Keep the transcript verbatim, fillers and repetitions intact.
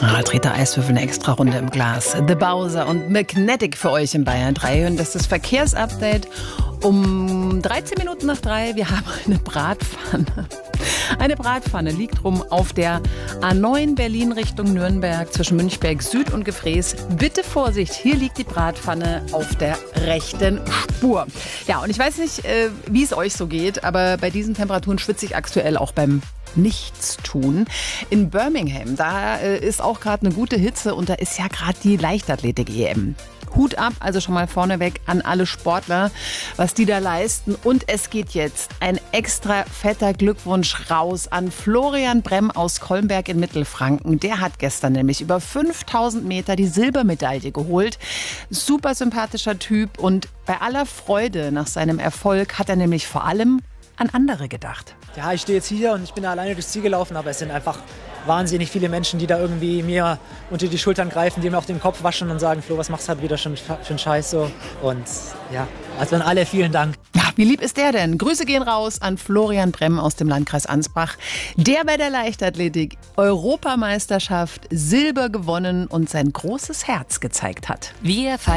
Ah, dreht der Eiswürfel eine extra Runde im Glas. The Bowser und Magnetic für euch in Bayern drei. Und das ist das Verkehrsupdate um dreizehn Minuten nach drei. Wir haben eine Bratpfanne. Eine Bratpfanne liegt rum auf der A neun Berlin Richtung Nürnberg zwischen Münchberg Süd und Gefrees. Bitte Vorsicht, hier liegt die Bratpfanne auf der rechten Spur. Ja, und ich weiß nicht, äh, wie es euch so geht, aber bei diesen Temperaturen schwitze ich aktuell auch beim Nichtstun. In Birmingham, da äh, ist auch gerade eine gute Hitze und da ist ja gerade die Leichtathletik-E M. Hut ab, also schon mal vorneweg an alle Sportler, was die da leisten. Und es geht jetzt ein extra fetter Glückwunsch raus an Florian Bremm aus Kolmberg in Mittelfranken. Der hat gestern nämlich über fünftausend Meter die Silbermedaille geholt. Super sympathischer Typ und bei aller Freude nach seinem Erfolg hat er nämlich vor allem an andere gedacht. Ja, ich stehe jetzt hier und ich bin da alleine durchs Ziel gelaufen, aber es sind einfach wahnsinnig viele Menschen, die da irgendwie mir unter die Schultern greifen, die mir auf den Kopf waschen und sagen, Flo, was machst du halt wieder schon für einen Scheiß so? Und ja, also an alle vielen Dank. Ja, wie lieb ist der denn? Grüße gehen raus an Florian Bremm aus dem Landkreis Ansbach, der bei der Leichtathletik Europameisterschaft Silber gewonnen und sein großes Herz gezeigt hat. Wir